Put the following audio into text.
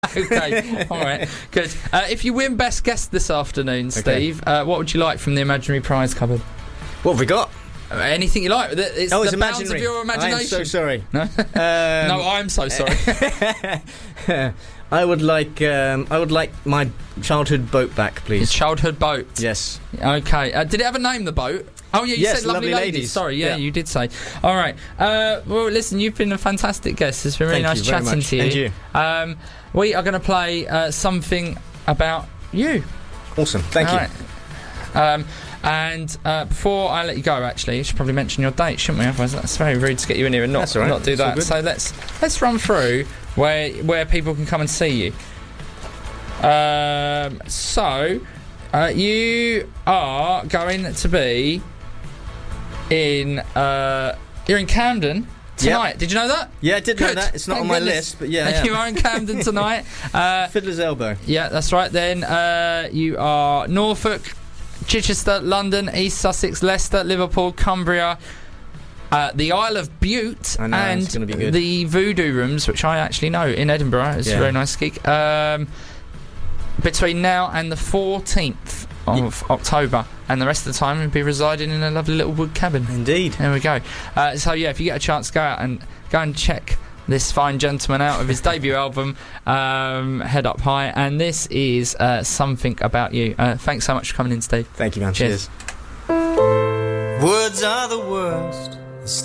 Okay, all right, good. If you win Best Guest this afternoon, Steve, what would you like from the imaginary prize cupboard? What have we got? Anything you like. It's the bounds of your imagination. I'm so sorry. No, no, I'm so sorry. I would like my childhood boat back, please. Your childhood boat. Yes. Okay. Did it have a name, the boat? Oh yeah, you said lovely ladies. Sorry, yeah, you did say. All right. Well, listen, you've been a fantastic guest. It's been really nice chatting to you. And you. We are going to play something about you. Awesome. Thank you. Right. And before I let you go, actually, you should probably mention your date, shouldn't we? Otherwise, that's very rude to get you in here and not do that. So let's run through where people can come and see you. You are going to be in. You're in Camden tonight. Yep. Did you know that? Yeah, I did know that. It's not on my list, but yeah. You are in Camden tonight. Fiddler's Elbow. Yeah, that's right. Then you are Norfolk, Chichester, London, East Sussex, Leicester, Liverpool, Cumbria, the Isle of Bute, and the Voodoo Rooms, which I actually know in Edinburgh. It's a very nice gig. Between now and the 14th of October, and the rest of the time we'll be residing in a lovely little wood cabin. Indeed. There we go. So yeah, if you get a chance, go out and check this fine gentleman out of his debut album, Head Up High, and this is Something About You. Thanks so much for coming in, Steve. Thank you, man. Cheers. Words are the worst.